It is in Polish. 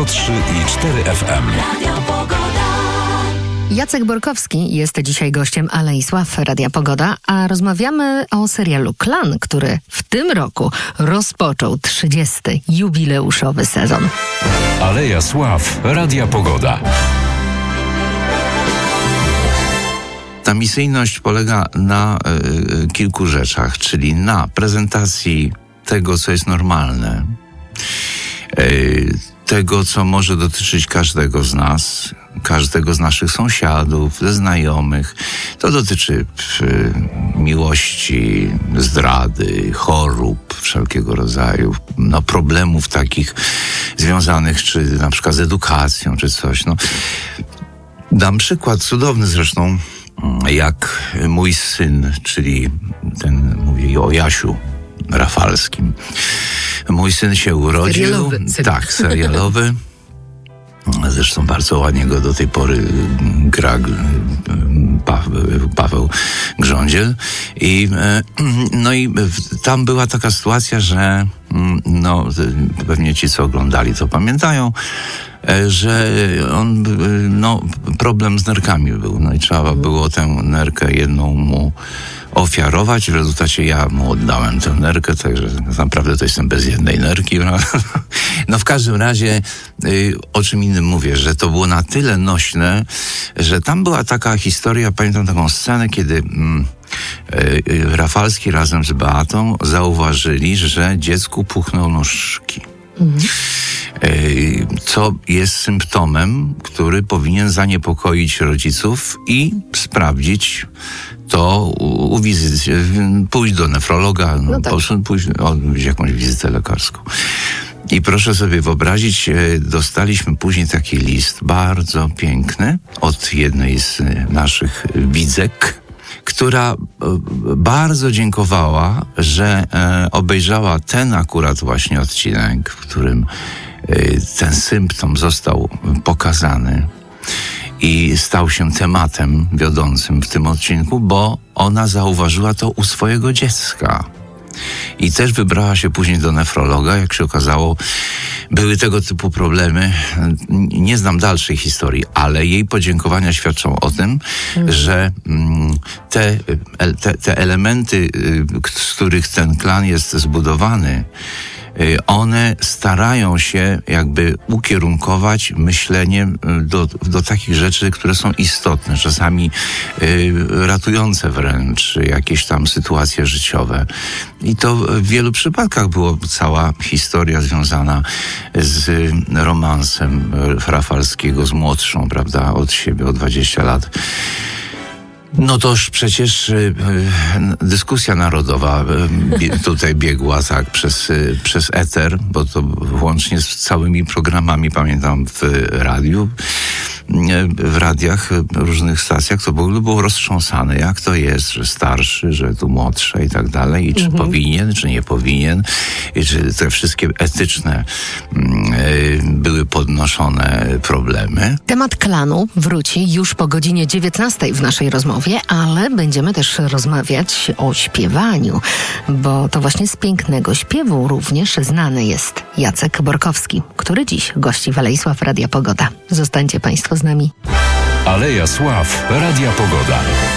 103,4 FM. Jacek Borkowski jest dzisiaj gościem Alei Sław Radia Pogoda, a rozmawiamy o serialu Klan, który w tym roku rozpoczął 30. jubileuszowy sezon. Aleja Sław Radia Pogoda. Ta misyjność polega na kilku rzeczach, czyli na prezentacji tego, co jest normalne, tego, co może dotyczyć każdego z nas, każdego z naszych sąsiadów, ze znajomych. To dotyczy miłości, zdrady, chorób wszelkiego rodzaju, problemów takich związanych czy na przykład z edukacją, czy coś. Dam przykład cudowny zresztą, jak mój syn, czyli mówię o Jasiu Rafalskim. Mój syn się urodził. Serialowy syn. Tak, serialowy. Zresztą bardzo ładnie go do tej pory gra Paweł Grządziel. I tam była taka sytuacja, że pewnie ci, co oglądali, to pamiętają, że on, problem z nerkami był. I trzeba było tę nerkę jedną mu ofiarować. W rezultacie ja mu oddałem tę nerkę, także naprawdę to jestem bez jednej nerki. W każdym razie o czym innym mówię, że to było na tyle nośne, że tam była taka historia, pamiętam taką scenę, kiedy Rafalski razem z Beatą zauważyli, że dziecku puchną nóżki. Co jest symptomem, który powinien zaniepokoić rodziców i sprawdzić to pójść do nefrologa, pójść odbyć jakąś wizytę lekarską. I proszę sobie wyobrazić, dostaliśmy później taki list bardzo piękny od jednej z naszych widzek, która bardzo dziękowała, że obejrzała ten akurat właśnie odcinek, w którym ten symptom został pokazany i stał się tematem wiodącym w tym odcinku, bo ona zauważyła to u swojego dziecka. I też wybrała się później do nefrologa. Jak się okazało, były tego typu problemy. Nie znam dalszej historii, ale jej podziękowania świadczą o tym, że te elementy, z których ten klan jest zbudowany, one starają się jakby ukierunkować myślenie do takich rzeczy, które są istotne, czasami ratujące wręcz jakieś tam sytuacje życiowe. I to w wielu przypadkach była cała historia związana z romansem Rafalskiego z młodszą, prawda, od siebie o 20 lat. Toż przecież dyskusja narodowa tutaj biegła tak przez eter, bo to włącznie z całymi programami, pamiętam, w radiu, w radiach, różnych stacjach, to w ogóle było roztrząsane, jak to jest, że starszy, że tu młodsze i tak dalej, i czy powinien, czy nie powinien, i czy te wszystkie etyczne były podnoszone problemy. Temat klanu wróci już po godzinie 19 w naszej rozmowie, ale będziemy też rozmawiać o śpiewaniu, bo to właśnie z pięknego śpiewu również znany jest Jacek Borkowski, który dziś gości w Alei Sław Radia Pogoda. Zostańcie Państwo z nami. Aleja Sław Radia Pogoda.